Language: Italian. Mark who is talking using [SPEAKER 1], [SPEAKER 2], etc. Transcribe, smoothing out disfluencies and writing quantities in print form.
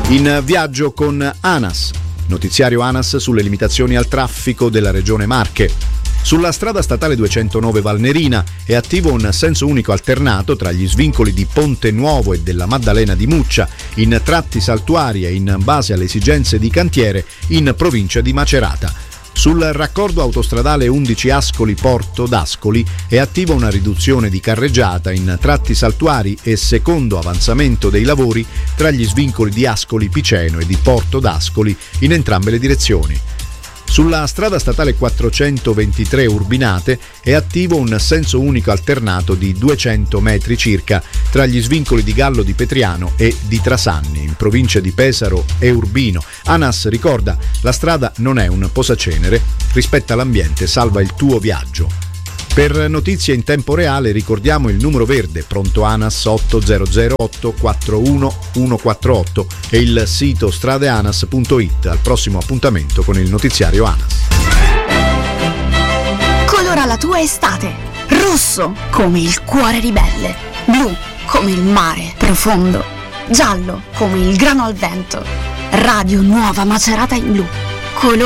[SPEAKER 1] In viaggio con ANAS. Notiziario ANAS sulle limitazioni al traffico della regione Marche. Sulla strada statale 209 Valnerina è attivo un senso unico alternato tra gli svincoli di Ponte Nuovo e della Maddalena di Muccia in tratti saltuari e in base alle esigenze di cantiere in provincia di Macerata. Sul raccordo autostradale 11 Ascoli-Porto d'Ascoli è attiva una riduzione di carreggiata in tratti saltuari e secondo avanzamento dei lavori tra gli svincoli di Ascoli Piceno e di Porto d'Ascoli in entrambe le direzioni. Sulla strada statale 423 Urbinate è attivo un senso unico alternato di 200 metri circa tra gli svincoli di Gallo di Petriano e di Trasanni, in provincia di Pesaro e Urbino. ANAS ricorda: la strada non è un posacenere, rispetta l'ambiente, salva il tuo viaggio. Per notizie in tempo reale ricordiamo il numero verde pronto ANAS 800 841 148 e il sito stradeanas.it. Al prossimo appuntamento con il notiziario ANAS.
[SPEAKER 2] Colora la tua estate. Rosso come il cuore ribelle, blu come il mare profondo, giallo come il grano al vento. Radio Nuova Macerata in blu.